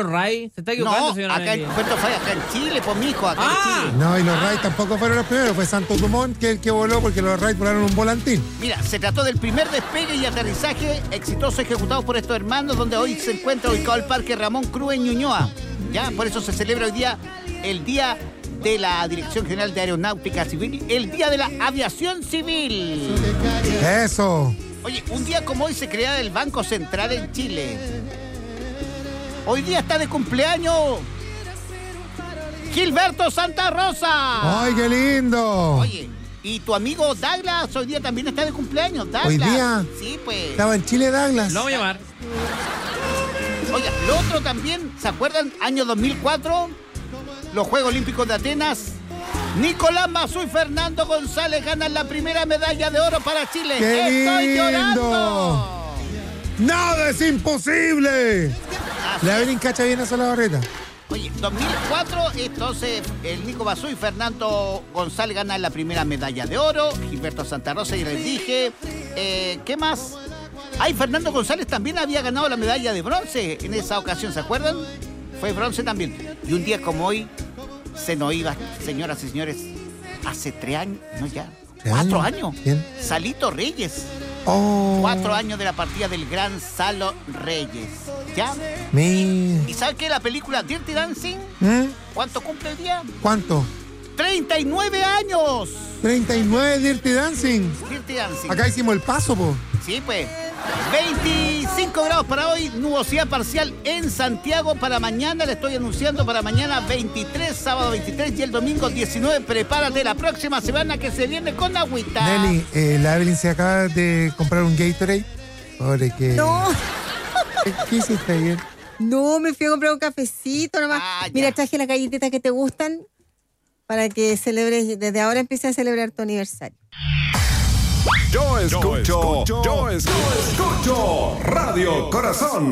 los Ray? Se está equivocando, No, señora acá en Nelly. Puerto Falla, acá en Chile, pues mijo, acá en Chile. No, y los Ray tampoco fueron los primeros, fue Santo Dumont que el que voló porque los Ray volaron un volantín. Mira, se trató del primer despegue y aterrizaje exitoso ejecutado por estos hermanos, donde hoy se encuentra ubicado el Parque Ramón Cruz en Ñuñoa. Ya, por eso se celebra hoy día el Día de la Dirección General de Aeronáutica Civil, el Día de la Aviación Civil. Eso. Oye, un día como hoy se crea el Banco Central en Chile. Hoy día está de cumpleaños Gilberto Santa Rosa. ¡Ay, qué lindo! Oye, y tu amigo Douglas hoy día también está de cumpleaños. Douglas. ¿Hoy día? Sí, pues. Estaba en Chile, Douglas. Lo vamos a llamar. Oiga, lo otro también, ¿se acuerdan? Año 2004, los Juegos Olímpicos de Atenas. Nicolás Mazú y Fernando González ganan la primera medalla de oro para Chile. ¡Qué ¡Estoy lindo! llorando! ¡Nada es imposible! Así La es. Evelyn cacha bien eso la barreta. Oye, 2004, entonces el Nico Mazú y Fernando González ganan la primera medalla de oro. Gilberto Santa Rosa, ya les dije. ¿Qué más? Ay, Fernando González también había ganado la medalla de bronce en esa ocasión, ¿se acuerdan? Fue bronce también. Y un día como hoy se nos iba, señoras y señores, hace 3 años, no ya, 4 años. ¿Quién? Salito Reyes. Oh. 4 años de la partida del gran Salo Reyes. ¿Ya? Mi... ¿Y sabe qué? La película Dirty Dancing, ¿Mm? ¿cuánto cumple el día? ¿Cuánto? 39 años. 39 Dirty Dancing. Dirty Dancing. Acá hicimos el paso, po. Sí, pues. 25 grados para hoy, nubosidad parcial en Santiago. Para mañana, le estoy anunciando, para mañana 23, sábado 23 y el domingo 19. Prepárate la próxima semana que se viene con agüita. Nelly, la Evelyn se acaba de comprar un Gatorade. Pobre que... No, ¿Qué hiciste ayer? no, me fui a comprar un cafecito nomás. Ah, ya. Mira, traje las galletitas que te gustan para que celebres, desde ahora empieces a celebrar tu aniversario. Yo escucho Radio Corazón.